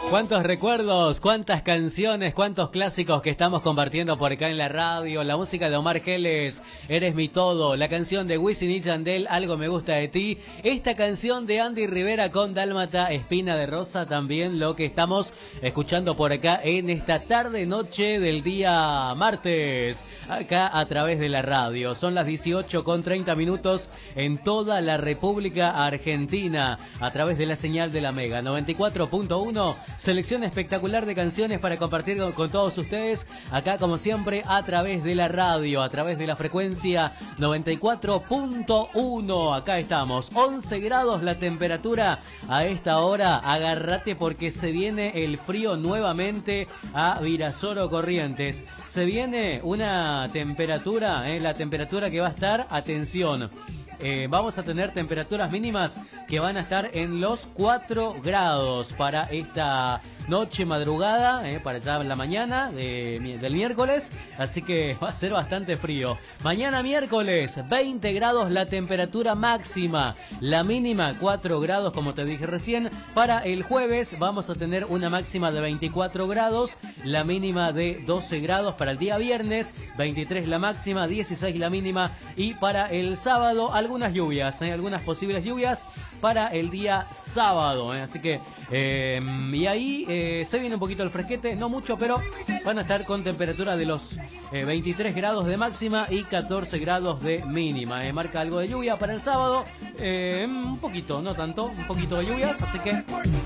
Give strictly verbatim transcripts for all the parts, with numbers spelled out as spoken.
Cuántos recuerdos, cuántas canciones, cuántos clásicos que estamos compartiendo por acá en la radio. La música de Omar Geles, Eres mi todo. La canción de Wisin y Yandel, Algo me gusta de ti. Esta canción de Andy Rivera con Dálmata, Espina de Rosa. También lo que estamos escuchando por acá en esta tarde noche del día martes. Acá a través de la radio. Son las dieciocho con treinta minutos en toda la República Argentina. A través de la señal de la Mega noventa y cuatro punto uno. Selección espectacular de canciones para compartir con, con todos ustedes, acá como siempre a través de la radio, a través de la frecuencia noventa y cuatro punto uno. Acá estamos, once grados la temperatura a esta hora. Agárrate porque se viene el frío nuevamente a Virasoro Corrientes. Se viene una temperatura, eh, la temperatura que va a estar, atención. Eh, vamos a tener temperaturas mínimas que van a estar en los cuatro grados para esta noche madrugada, eh, para ya en la mañana de, del miércoles, así que va a ser bastante frío. Mañana miércoles, veinte grados la temperatura máxima, la mínima cuatro grados como te dije recién. Para el jueves vamos a tener una máxima de veinticuatro grados, la mínima de doce grados. Para el día viernes, veintitrés la máxima, dieciséis la mínima. Y para el sábado, algunas lluvias, ¿eh? algunas posibles lluvias para el día sábado, ¿eh? así que eh, y ahí eh, se viene un poquito el fresquete, no mucho, pero van a estar con temperatura de los eh, veintitrés grados de máxima y catorce grados de mínima, ¿eh? marca algo de lluvia para el sábado, eh, un poquito, no tanto, un poquito de lluvias, así que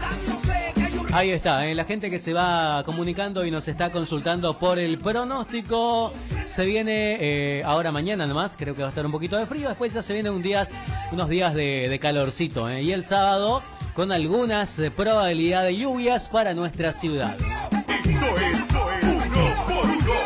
ahí está, ¿eh? la gente que se va comunicando y nos está consultando por el pronóstico. Se viene eh, ahora mañana nomás, creo que va a estar un poquito de frío. Después ya se vienen un días, unos días de, de calorcito, ¿eh? Y el sábado con algunas eh, probabilidades de lluvias para nuestra ciudad. Esto es uno por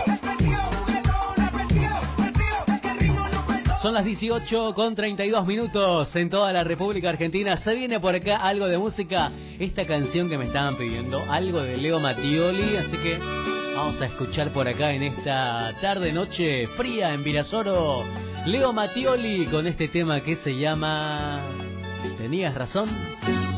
uno. Son las dieciocho con treinta y dos minutos en toda la República Argentina. Se viene por acá algo de música. Esta canción que me estaban pidiendo, algo de Leo Mattioli, así que vamos a escuchar por acá en esta tarde noche fría en Virasoro. Leo Mattioli con este tema que se llama ¿Tenías razón?